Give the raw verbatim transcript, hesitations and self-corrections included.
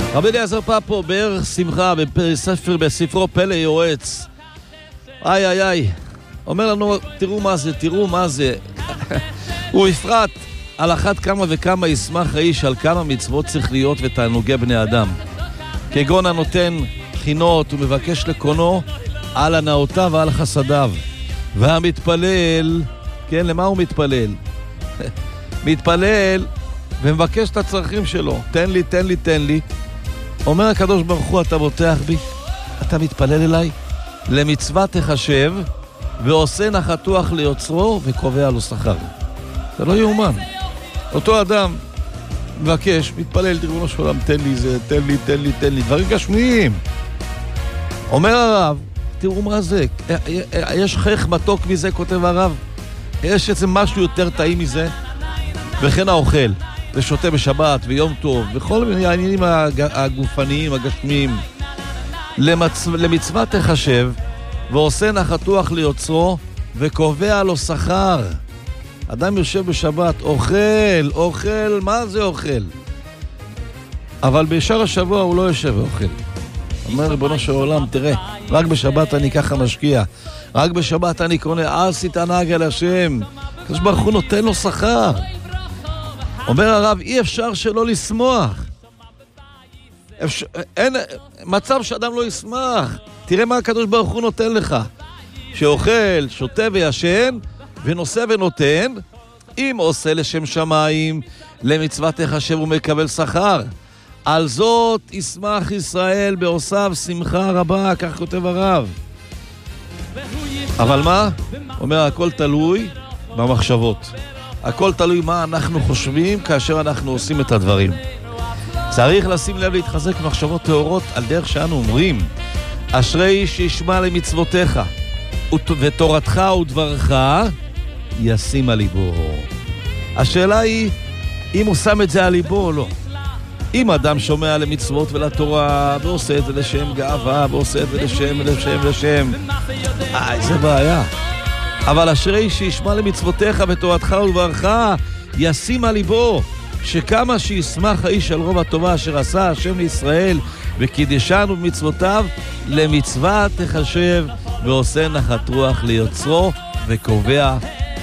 רבי אליעזר פפו בערך שמחה בספר, בספרו פלא יועץ, איי איי איי, אומר לנו תראו מה זה, תראו מה זה. הוא הפרט על אחת כמה וכמה ישמח האיש על כמה מצוות צריך להיות ותענוגי בני אדם, כגון הנותן בחינות ומבקש לקונו על הנאותיו ועל חסדיו, והמתפלל, כן, למה הוא מתפלל? מתפלל ומבקש את הצרכים שלו, תן לי, תן לי, תן לי. אומר הקדוש ברוך הוא, אתה בוטח בי, אתה מתפלל אליי, למצווה תחשב, ועושה נחתוח ליוצרו וקובע לו שכר. זה לא יאומן. אותו אדם מבקש, מתפלל, ריבונו של עולם, תן לי זה, תן לי, תן לי, תן לי, דברים גשמיים. אומר הרב, תראו מה זה, יש חייך מתוק מזה, כותב הרב, יש איזה משהו יותר טעים מזה, וכן האוכל, ושותה בשבת ויום טוב, וכל מיני העניינים הגופניים, הגשמיים. למצ... למצווה תחשב, ועושה נחתוח ליוצרו, וקובע לו שכר. אדם יושב בשבת, אוכל, אוכל, מה זה אוכל? אבל בשאר השבוע הוא לא יושב ואוכל. אומר ריבונו של עולם, תראה, רק בשבת אני ככה משקיע, רק בשבת אני קונה, עשי תענג על השם. הקדוש ברוך הוא נותן לו שכר. אומר הרב, אי אפשר שלא לשמוח. אפשר, אין מצב שאדם לא ישמח. תראה מה הקדוש ברוך הוא נותן לך. שאוכל, שותה וישן, ונושא ונותן, אם עושה לשם שמיים, למצוות תחשב ומקבל שכר. על זאת ישמח ישראל בעושיו שמחה רבה, כך כותב הרב. אבל מה? אומר, הכל תלוי במחשבות. הכל תלוי מה אנחנו חושבים כאשר אנחנו עושים את הדברים. צריך לשים לב להתחזק במחשבות טהורות על דרך שאנו אומרים, אשרי שישמע למצוותיך ותורתך ודברך ישים על ליבו. השאלה היא אם הוא שם את זה על ליבו או לא. אם אדם שומע למצוות ולתורה ועושה את זה לשם גאווה ועושה את זה לשם לשם לשם, אה, זה בעיה. אבל אשרי שישמע למצוותיך ותורתך ודברך ישים על ליבו, שכמה שישמח האיש על רוב הטובה אשר עשה השם לישראל וקידשנו במצוותיו, למצווה תחשב ועושה נחת רוח ליוצרו וקובע